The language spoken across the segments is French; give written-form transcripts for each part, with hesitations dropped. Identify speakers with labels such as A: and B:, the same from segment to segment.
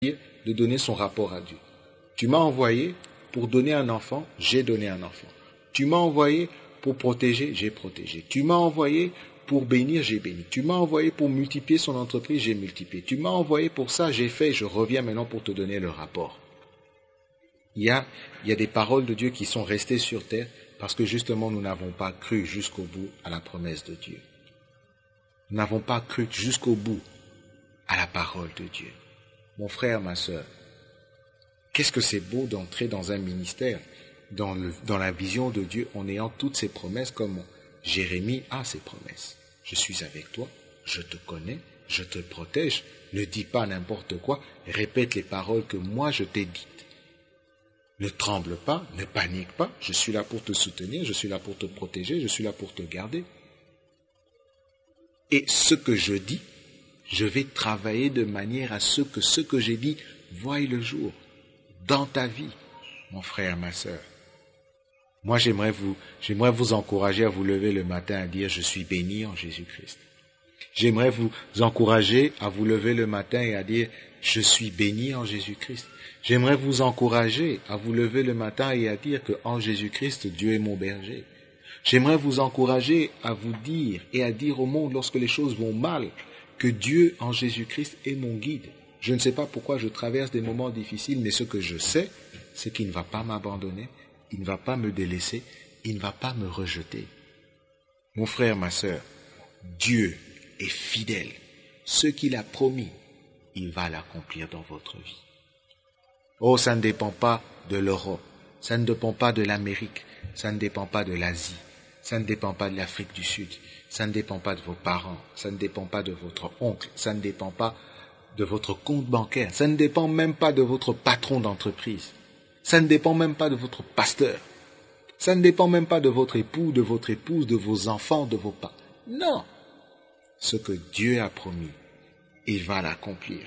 A: de donner son rapport à Dieu. Tu m'as envoyé pour donner un enfant, j'ai donné un enfant. Tu m'as envoyé pour protéger, j'ai protégé. Tu m'as envoyé pour bénir, j'ai béni. Tu m'as envoyé pour multiplier son entreprise, j'ai multiplié. Tu m'as envoyé pour ça, j'ai fait, je reviens maintenant pour te donner le rapport. Il y a des paroles de Dieu qui sont restées sur terre parce que justement nous n'avons pas cru jusqu'au bout à la promesse de Dieu. Nous n'avons pas cru jusqu'au bout à la parole de Dieu. Mon frère, ma sœur, qu'est-ce que c'est beau d'entrer dans un ministère, dans la vision de Dieu, en ayant toutes ces promesses comme Jérémie a ses promesses. Je suis avec toi, je te connais, je te protège, ne dis pas n'importe quoi, répète les paroles que moi je t'ai dites. Ne tremble pas, ne panique pas, je suis là pour te soutenir, je suis là pour te protéger, je suis là pour te garder. Et ce que je dis, je vais travailler de manière à ce que j'ai dit voie le jour dans ta vie, mon frère, ma sœur. Moi, j'aimerais vous encourager à vous lever le matin à dire « Je suis béni en Jésus-Christ ». J'aimerais vous encourager à vous lever le matin et à dire « Je suis béni en Jésus-Christ ». J'aimerais vous encourager à vous lever le matin et à dire que en Jésus-Christ, Dieu est mon berger. J'aimerais vous encourager à vous dire et à dire au monde lorsque les choses vont mal que Dieu en Jésus-Christ est mon guide. Je ne sais pas pourquoi je traverse des moments difficiles, mais ce que je sais, c'est qu'il ne va pas m'abandonner, il ne va pas me délaisser, il ne va pas me rejeter. Mon frère, ma sœur, Dieu est fidèle. Ce qu'il a promis, il va l'accomplir dans votre vie. Oh, ça ne dépend pas de l'Europe, ça ne dépend pas de l'Amérique, ça ne dépend pas de l'Asie, ça ne dépend pas de l'Afrique du Sud, ça ne dépend pas de vos parents, ça ne dépend pas de votre oncle, ça ne dépend pas de votre compte bancaire, ça ne dépend même pas de votre patron d'entreprise, ça ne dépend même pas de votre pasteur, ça ne dépend même pas de votre époux, de votre épouse, de vos enfants, de vos parents. Non! Ce que Dieu a promis, il va l'accomplir.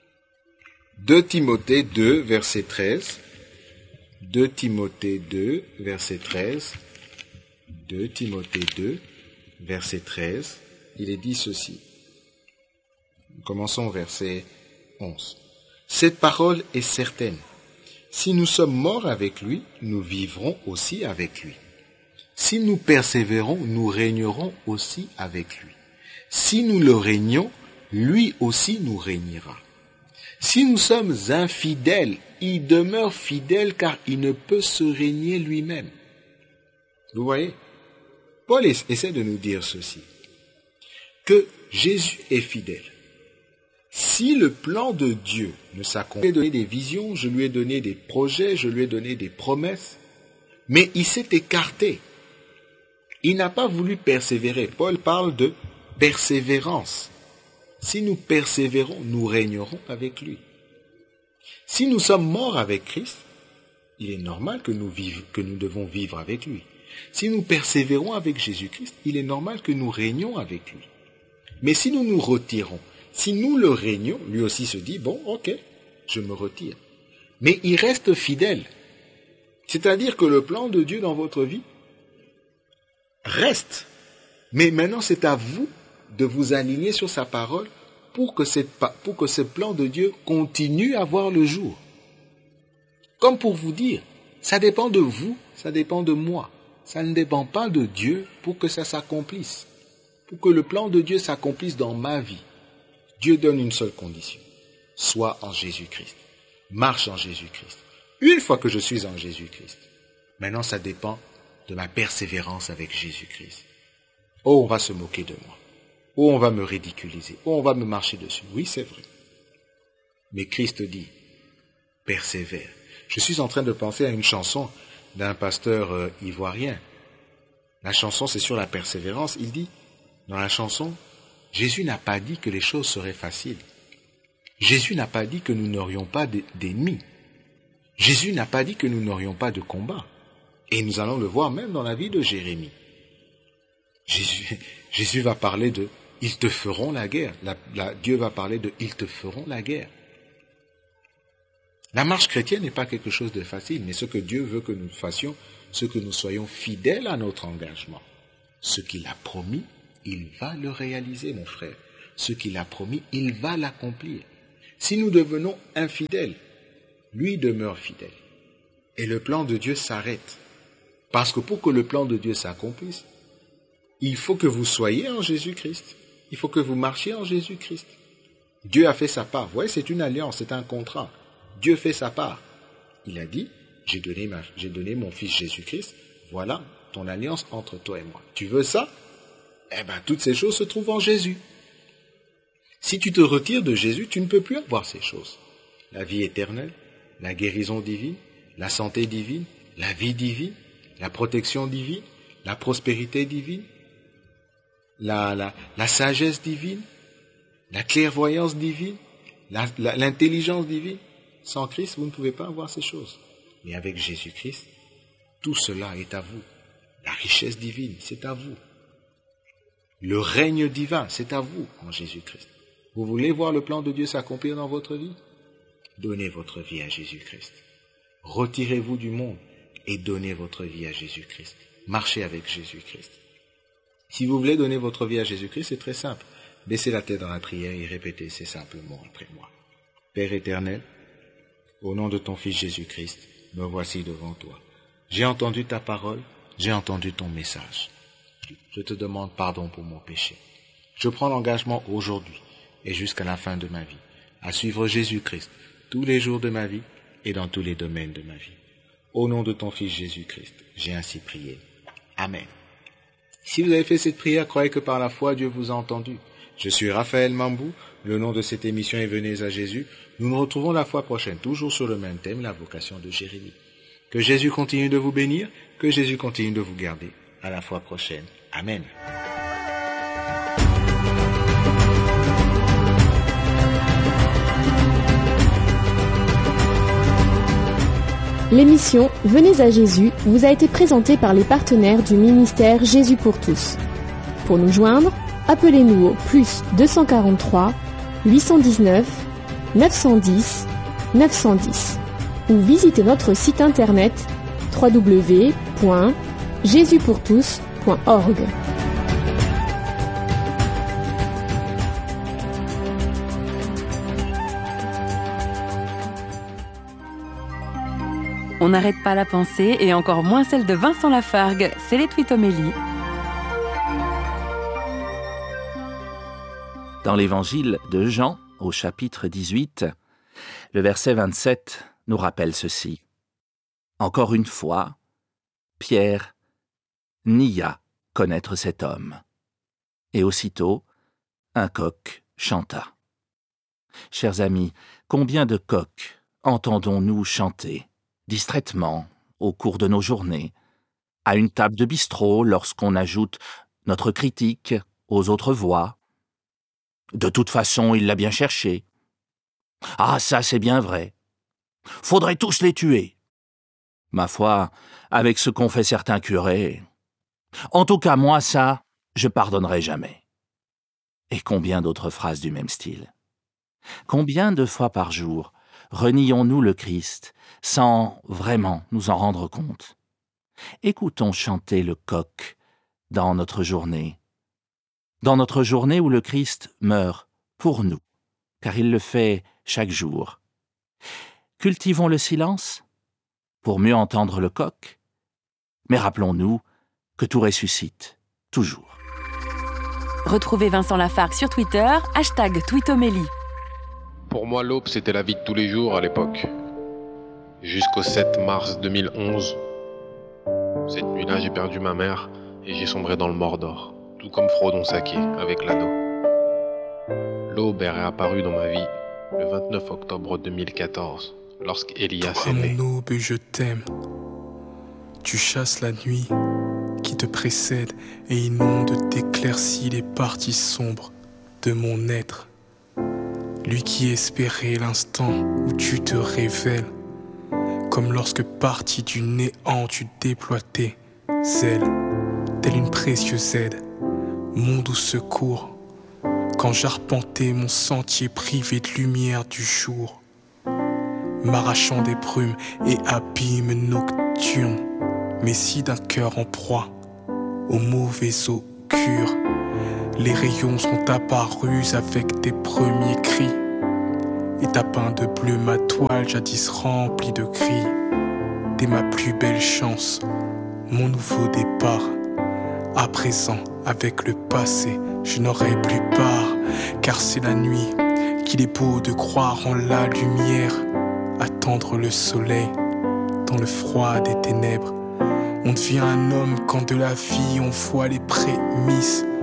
A: 2 Timothée 2, verset 13. 2 Timothée 2, verset 13. 2 Timothée 2, verset 13. Il est dit ceci. Commençons au verset 11. Cette parole est certaine. Si nous sommes morts avec lui, nous vivrons aussi avec lui. Si nous persévérons, nous régnerons aussi avec lui. Si nous le régnons, lui aussi nous régnera. Si nous sommes infidèles, il demeure fidèle car il ne peut se régner lui-même. Vous voyez? Paul essaie de nous dire ceci, que Jésus est fidèle. Si le plan de Dieu ne s'accomplit, je lui ai donné des visions, je lui ai donné des projets, je lui ai donné des promesses, mais il s'est écarté. Il n'a pas voulu persévérer. Paul parle de persévérance. Si nous persévérons, nous régnerons avec lui. Si nous sommes morts avec Christ, il est normal que nous devons vivre avec lui. Si nous persévérons avec Jésus-Christ, il est normal que nous régnions avec lui. Mais si nous nous retirons, si nous le régnons, lui aussi se dit, bon, ok, je me retire. Mais il reste fidèle. C'est-à-dire que le plan de Dieu dans votre vie reste. Mais maintenant, c'est à vous de vous aligner sur sa parole pour que ce plan de Dieu continue à voir le jour. Comme pour vous dire, ça dépend de vous, ça dépend de moi. Ça ne dépend pas de Dieu pour que ça s'accomplisse. Pour que le plan de Dieu s'accomplisse dans ma vie. Dieu donne une seule condition. Sois en Jésus-Christ. Marche en Jésus-Christ. Une fois que je suis en Jésus-Christ, maintenant ça dépend de ma persévérance avec Jésus-Christ. Oh, on va se moquer de moi. Oh, on va me ridiculiser. Oh, on va me marcher dessus. Oui, c'est vrai. Mais Christ dit, persévère. Je suis en train de penser à une chanson d'un pasteur ivoirien. La chanson, c'est sur la persévérance. Il dit, dans la chanson, Jésus n'a pas dit que les choses seraient faciles. Jésus n'a pas dit que nous n'aurions pas d'ennemis. Jésus n'a pas dit que nous n'aurions pas de combat. Et nous allons le voir même dans la vie de Jérémie. Jésus va parler de « ils te feront la guerre ». Dieu va parler de « ils te feront la guerre ». La marche chrétienne n'est pas quelque chose de facile, mais ce que Dieu veut que nous fassions, c'est que nous soyons fidèles à notre engagement. Ce qu'il a promis, il va le réaliser, mon frère. Ce qu'il a promis, il va l'accomplir. Si nous devenons infidèles, lui demeure fidèle. Et le plan de Dieu s'arrête. Parce que pour que le plan de Dieu s'accomplisse, il faut que vous soyez en Jésus-Christ. Il faut que vous marchiez en Jésus-Christ. Dieu a fait sa part. Vous voyez, c'est une alliance, c'est un contrat. Dieu fait sa part. Il a dit, j'ai donné mon fils Jésus-Christ. Voilà ton alliance entre toi et moi. Tu veux ça? Eh bien, toutes ces choses se trouvent en Jésus. Si tu te retires de Jésus, tu ne peux plus avoir ces choses. La vie éternelle, la guérison divine, la santé divine, la vie divine, la protection divine, la prospérité divine, la sagesse divine, la clairvoyance divine, l'intelligence divine. Sans Christ, vous ne pouvez pas avoir ces choses. Mais avec Jésus-Christ, tout cela est à vous. La richesse divine, c'est à vous. Le règne divin, c'est à vous en Jésus-Christ. Vous voulez voir le plan de Dieu s'accomplir dans votre vie? Donnez votre vie à Jésus-Christ. Retirez-vous du monde et donnez votre vie à Jésus-Christ. Marchez avec Jésus-Christ. Si vous voulez donner votre vie à Jésus-Christ, c'est très simple. Baissez la tête dans la prière et répétez ces simples mots après moi. Père éternel, au nom de ton Fils Jésus-Christ, me voici devant toi. J'ai entendu ta parole, j'ai entendu ton message. Je te demande pardon pour mon péché. Je prends l'engagement aujourd'hui et jusqu'à la fin de ma vie à suivre Jésus-Christ tous les jours de ma vie et dans tous les domaines de ma vie. Au nom de ton Fils Jésus-Christ, j'ai ainsi prié. Amen. Si vous avez fait cette prière, croyez que par la foi, Dieu vous a entendu. Je suis Raphaël Mambou, le nom de cette émission est Venez à Jésus. Nous nous retrouvons la fois prochaine, toujours sur le même thème, la vocation de Jérémie. Que Jésus continue de vous bénir, que Jésus continue de vous garder. À la fois prochaine. Amen.
B: L'émission Venez à Jésus vous a été présentée par les partenaires du ministère Jésus pour tous. Pour nous joindre, appelez-nous au plus 243 819 910 910 ou visitez notre site internet www.jesuspourtous.org.
C: On n'arrête pas la pensée et encore moins celle de Vincent Lafargue, c'est les Twitomélie.
D: Dans l'évangile de Jean, au chapitre 18, le verset 27 nous rappelle ceci. Encore une fois, Pierre nia connaître cet homme. Et aussitôt, un coq chanta. Chers amis, combien de coqs entendons-nous chanter, distraitement, au cours de nos journées, à une table de bistrot lorsqu'on ajoute notre critique aux autres voix. De toute façon, il l'a bien cherché. Ah, ça c'est bien vrai. Faudrait tous les tuer. Ma foi, avec ce qu'ont fait certains curés. En tout cas, moi, ça, je pardonnerai jamais. Et combien d'autres phrases du même style? Combien de fois par jour renions-nous le Christ sans vraiment nous en rendre compte? Écoutons chanter le coq dans notre journée où le Christ meurt pour nous, car il le fait chaque jour. Cultivons le silence pour mieux entendre le coq, mais rappelons-nous que tout ressuscite, toujours.
C: Retrouvez Vincent Lafargue sur Twitter, #Twitomélie.
E: Pour moi, l'aube, c'était la vie de tous les jours à l'époque. Jusqu'au 7 mars 2011. Cette nuit-là, j'ai perdu ma mère et j'ai sombré dans le Mordor, tout comme Frodon Sake avec l'anneau. L'aube est réapparue dans ma vie le 29 octobre 2014, lorsqu'Elias est né.
F: Mon aube, je t'aime. Tu chasses la nuit qui te précède et inonde d'éclaircies les parties sombres de mon être. Lui qui espérait l'instant où tu te révèles, comme lorsque parti du néant tu déploies tes ailes, telle une précieuse aide, mon doux secours, quand j'arpentais mon sentier privé de lumière du jour, m'arrachant des brumes et abîmes nocturnes, mais si d'un cœur en proie au mauvais augure, les rayons sont apparus avec tes premiers cris, et t'as peint de bleu ma toile jadis remplie de cris. T'es ma plus belle chance, mon nouveau départ. À présent, avec le passé, je n'aurai plus part, car c'est la nuit qu'il est beau de croire en la lumière, attendre le soleil dans le froid des ténèbres. On devient un homme quand de la vie on voit les prémices.